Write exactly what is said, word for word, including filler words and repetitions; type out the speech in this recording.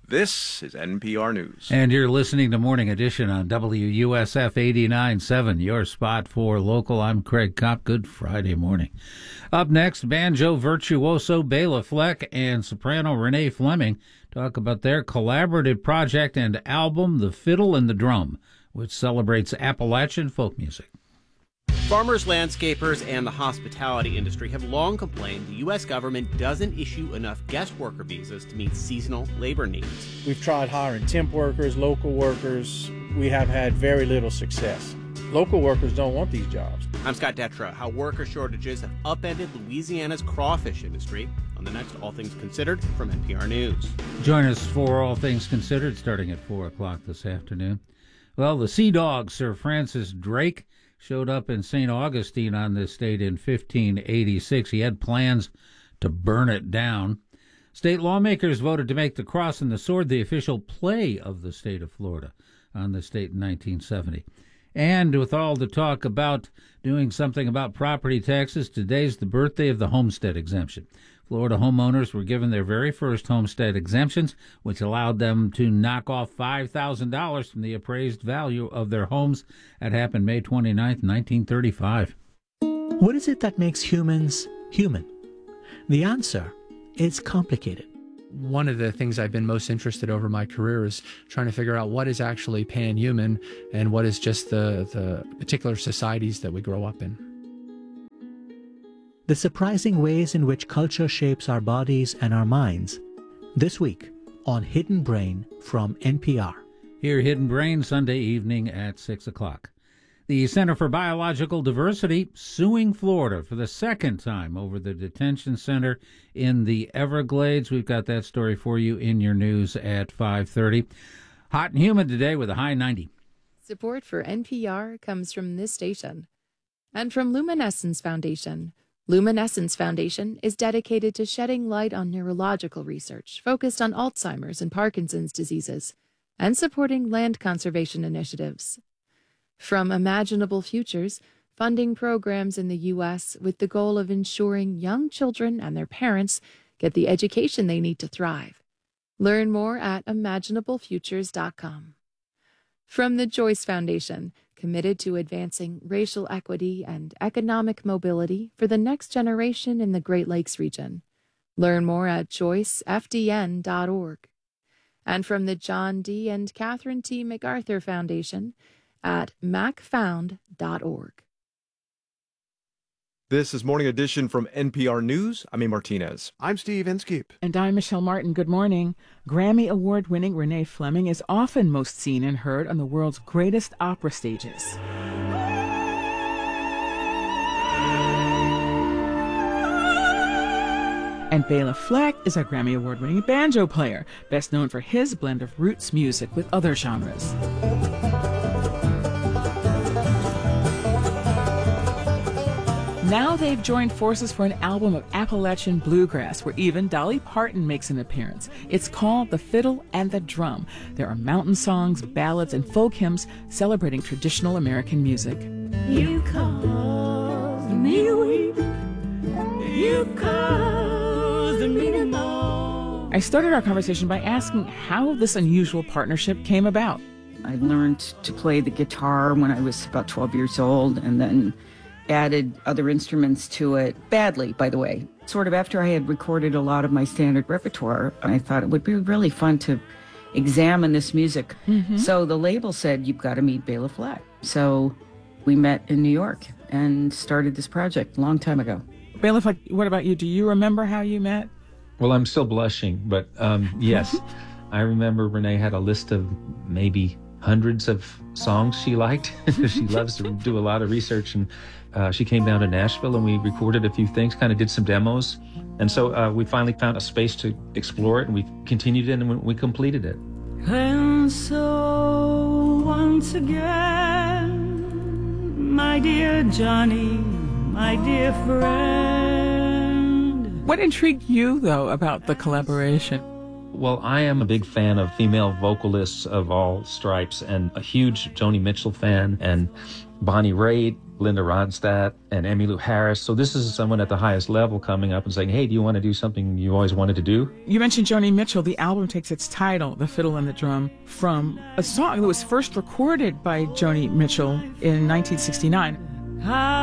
This is N P R News. And you're listening to Morning Edition on W U S F eighty-nine point seven, your spot for local. I'm Craig Kopp. Good Friday morning. Up next, banjo virtuoso Bela Fleck and soprano Renee Fleming talk about their collaborative project and album, The Fiddle and the Drum, which celebrates Appalachian folk music. Farmers, landscapers, and the hospitality industry have long complained the U S government doesn't issue enough guest worker visas to meet seasonal labor needs. We've tried hiring temp workers, local workers. We have had very little success. Local workers don't want these jobs. I'm Scott Detra. How worker shortages have upended Louisiana's crawfish industry on the next All Things Considered from N P R News. Join us for All Things Considered starting at four o'clock this afternoon. Well, the Sea Dog, Sir Francis Drake, showed up in Saint Augustine on this state in fifteen eighty-six. He had plans to burn it down. State lawmakers voted to make the Cross and the Sword the official play of the state of Florida on the state in nineteen seventy. And with all the talk about doing something about property taxes, today's the birthday of the homestead exemption. Florida homeowners were given their very first homestead exemptions, which allowed them to knock off five thousand dollars from the appraised value of their homes. That happened May twenty-ninth, nineteen thirty-five. What is it that makes humans human? The answer is complicated. One of the things I've been most interested over my career is trying to figure out what is actually pan-human and what is just the, the particular societies that we grow up in. The surprising ways in which culture shapes our bodies and our minds. This week on Hidden Brain from N P R. Here, Hidden Brain, Sunday evening at six o'clock. The Center for Biological Diversity suing Florida for the second time over the detention center in the Everglades. We've got that story for you in your news at five thirty. Hot and humid today with a high ninety. Support for N P R comes from this station and from Luminescence Foundation. Luminescence Foundation is dedicated to shedding light on neurological research focused on Alzheimer's and Parkinson's diseases and supporting land conservation initiatives. From Imaginable Futures, funding programs in the U S with the goal of ensuring young children and their parents get the education they need to thrive. Learn more at imaginable futures dot com. From the Joyce Foundation, committed to advancing racial equity and economic mobility for the next generation in the Great Lakes region. Learn more at joyce f d n dot org. And from the John D. and Catherine T. MacArthur Foundation at mac found dot org. This is Morning Edition from N P R News. I'm A. Martinez. I'm Steve Inskeep. And I'm Michelle Martin. Good morning. Grammy Award-winning Renee Fleming is often most seen and heard on the world's greatest opera stages. And Bela Fleck is a Grammy Award-winning banjo player, best known for his blend of roots music with other genres. Now they've joined forces for an album of Appalachian bluegrass, where even Dolly Parton makes an appearance. It's called The Fiddle and the Drum. There are mountain songs, ballads, and folk hymns celebrating traditional American music. You caused me to weep. You caused me to moan. I started our conversation by asking how this unusual partnership came about. I learned to play the guitar when I was about twelve years old, and then added other instruments to it, badly, by the way. Sort of after I had recorded a lot of my standard repertoire, I thought it would be really fun to examine this music. Mm-hmm. So the label said, you've got to meet Bela Fleck. So we met in New York and started this project a long time ago. Bela Fleck, what about you? Do you remember how you met? Well, I'm still blushing, but um, yes, I remember Renee had a list of maybe hundreds of songs she liked. She loves to do a lot of research, and uh, she came down to Nashville and we recorded a few things, kind of did some demos. And so uh, we finally found a space to explore it, and we continued it and we completed it. And so once again, my dear Johnny, my dear friend. What intrigued you, though, about the collaboration? Well, I am a big fan of female vocalists of all stripes and a huge Joni Mitchell fan, and Bonnie Raitt, Linda Ronstadt and Emmylou Harris. So this is someone at the highest level coming up and saying, hey, do you want to do something you always wanted to do? You mentioned Joni Mitchell. The album takes its title, The Fiddle and the Drum, from a song that was first recorded by Joni Mitchell in nineteen sixty-nine.